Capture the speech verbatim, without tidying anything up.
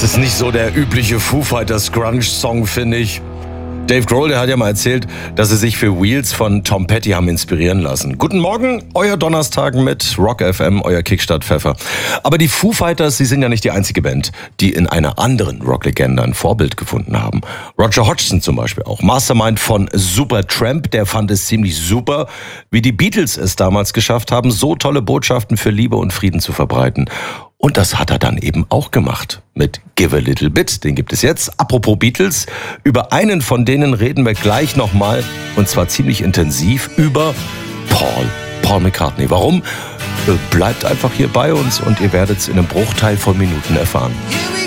ist nicht so der übliche Foo Fighters Grunge-Song, finde ich. Dave Grohl, der hat ja mal erzählt, dass sie sich für Wheels von Tom Petty haben inspirieren lassen. Guten Morgen, euer Donnerstag mit Rock F M, euer Kickstart-Pfeffer. Aber die Foo Fighters, sie sind ja nicht die einzige Band, die in einer anderen Rocklegende ein Vorbild gefunden haben. Roger Hodgson zum Beispiel auch, Mastermind von Supertramp, der fand es ziemlich super, wie die Beatles es damals geschafft haben, so tolle Botschaften für Liebe und Frieden zu verbreiten. Und das hat er dann eben auch gemacht mit Give a Little Bit. Den gibt es jetzt. Apropos Beatles, über einen von denen reden wir gleich nochmal. Und zwar ziemlich intensiv über Paul. Paul McCartney. Warum? Bleibt einfach hier bei uns und ihr werdet es in einem Bruchteil von Minuten erfahren.